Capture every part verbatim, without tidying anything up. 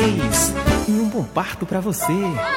gravidez e um bom parto para você.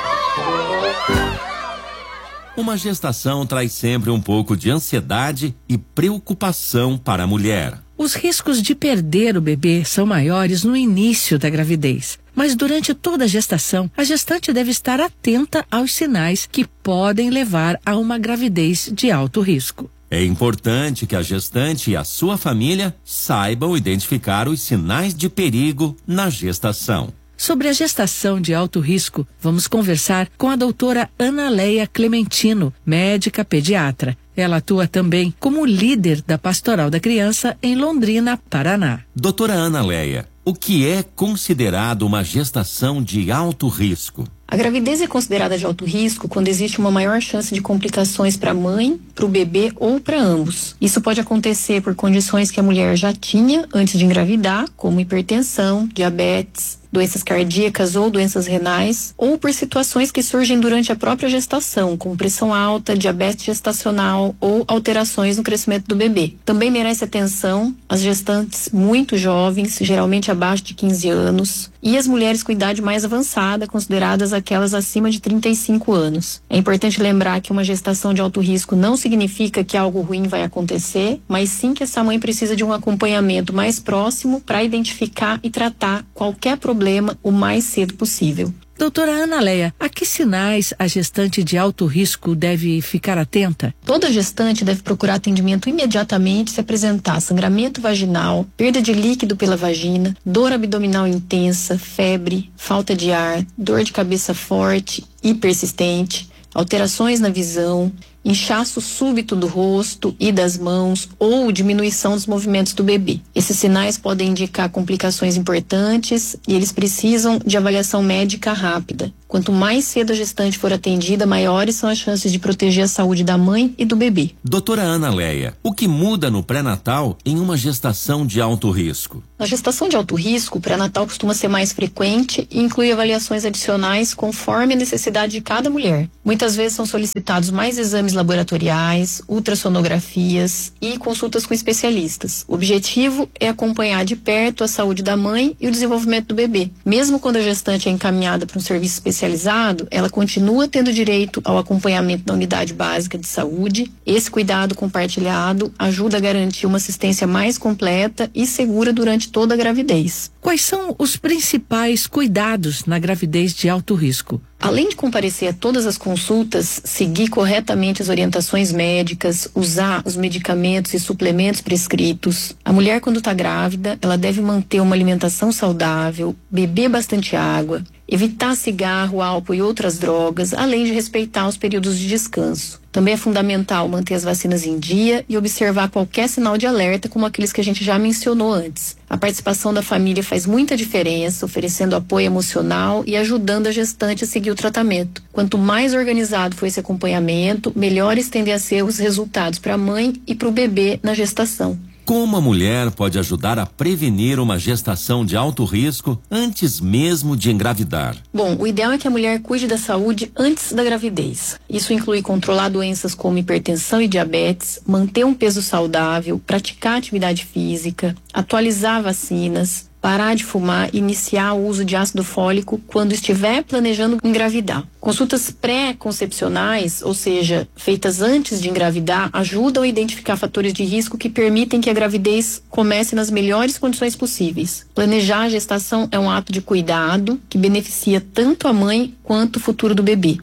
Uma gestação traz sempre um pouco de ansiedade e preocupação para a mulher. Os riscos de perder o bebê são maiores no início da gravidez. Mas durante toda a gestação, a gestante deve estar atenta aos sinais que podem levar a uma gravidez de alto risco. É importante que a gestante e a sua família saibam identificar os sinais de perigo na gestação. Sobre a gestação de alto risco, vamos conversar com a doutora Ana Leia Clementino, médica pediatra. Ela atua também como líder da Pastoral da Criança em Londrina, Paraná. Doutora Ana Leia, o que é considerado uma gestação de alto risco? A gravidez é considerada de alto risco quando existe uma maior chance de complicações para a mãe, para o bebê ou para ambos. Isso pode acontecer por condições que a mulher já tinha antes de engravidar, como hipertensão, diabetes, doenças cardíacas ou doenças renais, ou por situações que surgem durante a própria gestação, como pressão alta, diabetes gestacional ou alterações no crescimento do bebê. Também merece atenção as gestantes muito jovens, geralmente abaixo de quinze anos, e as mulheres com idade mais avançada, consideradas aquelas acima de trinta e cinco anos. É importante lembrar que uma gestação de alto risco não significa que algo ruim vai acontecer, mas sim que essa mãe precisa de um acompanhamento mais próximo para identificar e tratar qualquer problema o mais cedo possível. Doutora Ana Leia, a que sinais a gestante de alto risco deve ficar atenta? Toda gestante deve procurar atendimento imediatamente se apresentar sangramento vaginal, perda de líquido pela vagina, dor abdominal intensa, febre, falta de ar, dor de cabeça forte e persistente, alterações na visão, inchaço súbito do rosto e das mãos ou diminuição dos movimentos do bebê. Esses sinais podem indicar complicações importantes e eles precisam de avaliação médica rápida. Quanto mais cedo a gestante for atendida, maiores são as chances de proteger a saúde da mãe e do bebê. Doutora Ana Leia, o que muda no pré-natal em uma gestação de alto risco? Na gestação de alto risco, o pré-natal costuma ser mais frequente e inclui avaliações adicionais conforme a necessidade de cada mulher. Muitas vezes são solicitados mais exames laboratoriais, ultrassonografias e consultas com especialistas. O objetivo é acompanhar de perto a saúde da mãe e o desenvolvimento do bebê. Mesmo quando a gestante é encaminhada para um serviço especializado, ela continua tendo direito ao acompanhamento da unidade básica de saúde. Esse cuidado compartilhado ajuda a garantir uma assistência mais completa e segura durante toda a gravidez. Quais são os principais cuidados na gravidez de alto risco? Além de comparecer a todas as consultas, seguir corretamente as orientações médicas, usar os medicamentos e suplementos prescritos. A mulher, quando está grávida, ela deve manter uma alimentação saudável, beber bastante água, evitar cigarro, álcool e outras drogas, além de respeitar os períodos de descanso. Também é fundamental manter as vacinas em dia e observar qualquer sinal de alerta, como aqueles que a gente já mencionou antes. A participação da família faz muita diferença, oferecendo apoio emocional e ajudando a gestante a seguir o tratamento. Quanto mais organizado for esse acompanhamento, melhores tendem a ser os resultados para a mãe e para o bebê na gestação. Como a mulher pode ajudar a prevenir uma gestação de alto risco antes mesmo de engravidar? Bom, o ideal é que a mulher cuide da saúde antes da gravidez. Isso inclui controlar doenças como hipertensão e diabetes, manter um peso saudável, praticar atividade física, atualizar vacinas, parar de fumar e iniciar o uso de ácido fólico quando estiver planejando engravidar. Consultas pré-concepcionais, ou seja, feitas antes de engravidar, ajudam a identificar fatores de risco que permitem que a gravidez comece nas melhores condições possíveis. Planejar a gestação é um ato de cuidado que beneficia tanto a mãe quanto o futuro do bebê.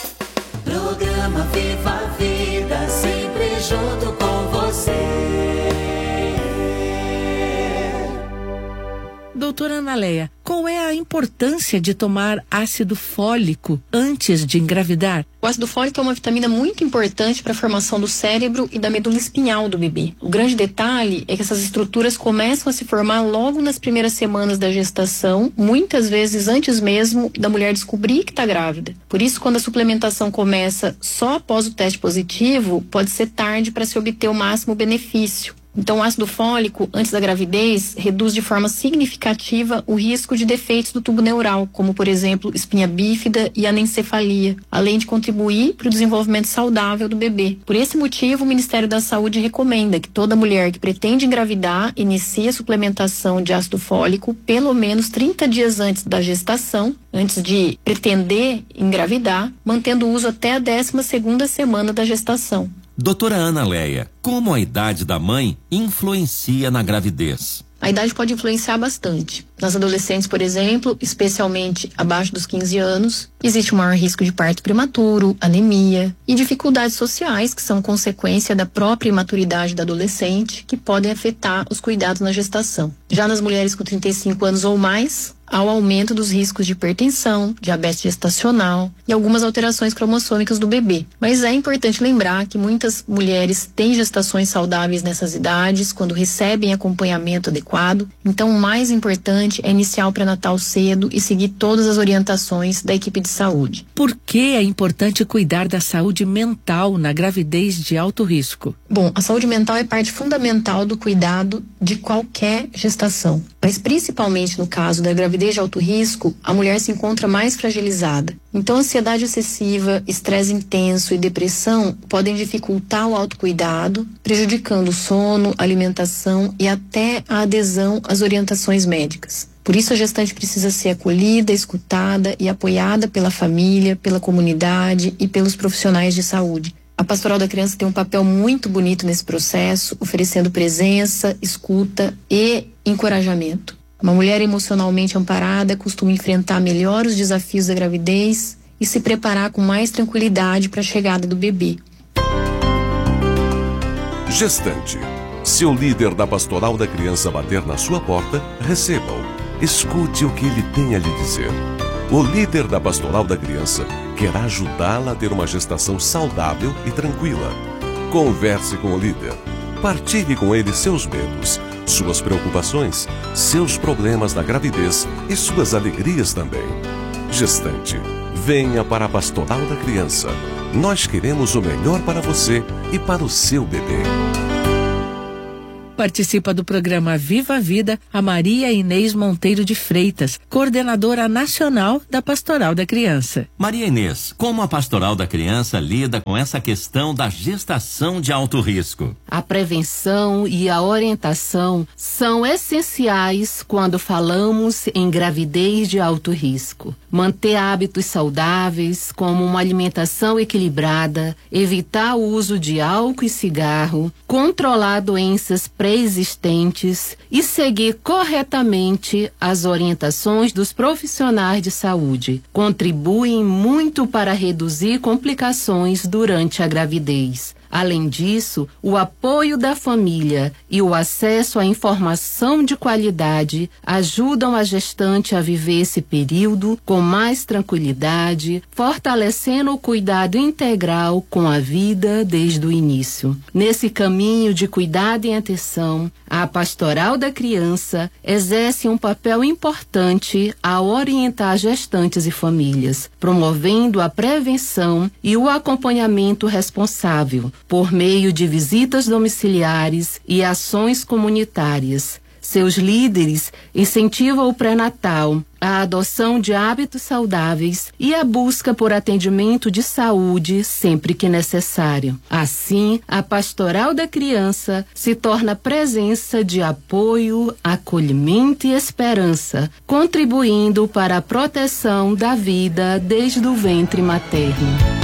Programa Viva a Vida, sempre junto com você. Doutora Ana Leia, qual é a importância de tomar ácido fólico antes de engravidar? O ácido fólico é uma vitamina muito importante para a formação do cérebro e da medula espinhal do bebê. O grande detalhe é que essas estruturas começam a se formar logo nas primeiras semanas da gestação, muitas vezes antes mesmo da mulher descobrir que está grávida. Por isso, quando a suplementação começa só após o teste positivo, pode ser tarde para se obter o máximo benefício. Então, o ácido fólico, antes da gravidez, reduz de forma significativa o risco de defeitos do tubo neural, como, por exemplo, espinha bífida e anencefalia, além de contribuir para o desenvolvimento saudável do bebê. Por esse motivo, o Ministério da Saúde recomenda que toda mulher que pretende engravidar inicie a suplementação de ácido fólico pelo menos trinta dias antes da gestação, antes de pretender engravidar, mantendo o uso até a décima segunda semana da gestação. Doutora Ana Leia, como a idade da mãe influencia na gravidez? A idade pode influenciar bastante. Nas adolescentes, por exemplo, especialmente abaixo dos quinze anos, existe um maior risco de parto prematuro, anemia e dificuldades sociais que são consequência da própria imaturidade da adolescente, que podem afetar os cuidados na gestação. Já nas mulheres com trinta e cinco anos ou mais, há o aumento dos riscos de hipertensão, diabetes gestacional e algumas alterações cromossômicas do bebê. Mas é importante lembrar que muitas mulheres têm gestações saudáveis nessas idades, quando recebem acompanhamento adequado. Então, o mais importante é iniciar o pré-natal cedo e seguir todas as orientações da equipe de saúde. Por que é importante cuidar da saúde mental na gravidez de alto risco? Bom, a saúde mental é parte fundamental do cuidado de qualquer gestação, mas principalmente no caso da gravidez de alto risco, a mulher se encontra mais fragilizada. Então, ansiedade excessiva, estresse intenso e depressão podem dificultar o autocuidado, prejudicando o sono, a alimentação e até a adesão às orientações médicas. Por isso, a gestante precisa ser acolhida, escutada e apoiada pela família, pela comunidade e pelos profissionais de saúde. A Pastoral da Criança tem um papel muito bonito nesse processo, oferecendo presença, escuta e encorajamento. Uma mulher emocionalmente amparada costuma enfrentar melhor os desafios da gravidez e se preparar com mais tranquilidade para a chegada do bebê. Gestante. Se o líder da Pastoral da Criança bater na sua porta, receba-o. Escute o que ele tem a lhe dizer. O líder da Pastoral da Criança quer ajudá-la a ter uma gestação saudável e tranquila. Converse com o líder. Partilhe com ele seus medos, suas preocupações, seus problemas na gravidez e suas alegrias também. Gestante, venha para a Pastoral da Criança. Nós queremos o melhor para você e para o seu bebê. Participa do programa Viva a Vida a Maria Inês Monteiro de Freitas, coordenadora nacional da Pastoral da Criança. Maria Inês, como a Pastoral da Criança lida com essa questão da gestação de alto risco? A prevenção e a orientação são essenciais quando falamos em gravidez de alto risco. Manter hábitos saudáveis, como uma alimentação equilibrada, evitar o uso de álcool e cigarro, controlar doenças pré-existentes e seguir corretamente as orientações dos profissionais de saúde contribuem muito para reduzir complicações durante a gravidez. Além disso, o apoio da família e o acesso à informação de qualidade ajudam a gestante a viver esse período com mais tranquilidade, fortalecendo o cuidado integral com a vida desde o início. Nesse caminho de cuidado e atenção, a Pastoral da Criança exerce um papel importante ao orientar gestantes e famílias, promovendo a prevenção e o acompanhamento responsável, por meio de visitas domiciliares e ações comunitárias. Seus líderes incentivam o pré-natal, a adoção de hábitos saudáveis e a busca por atendimento de saúde sempre que necessário. Assim, a Pastoral da Criança se torna presença de apoio, acolhimento e esperança, contribuindo para a proteção da vida desde o ventre materno.